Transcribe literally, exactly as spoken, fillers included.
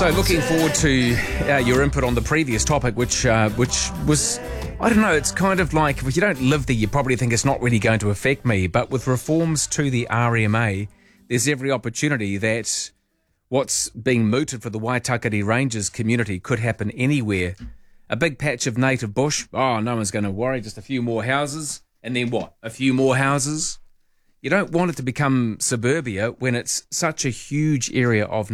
So looking forward to uh, your input on the previous topic, which uh, which was, I don't know, it's kind of like, if you don't live there, you probably think it's not really going to affect me. But with reforms to the R M A, there's every opportunity that what's being mooted for the Waitakere Rangers community could happen anywhere. A big patch of native bush, oh, no one's going to worry, just a few more houses. And then what? A few more houses? You don't want it to become suburbia when it's such a huge area of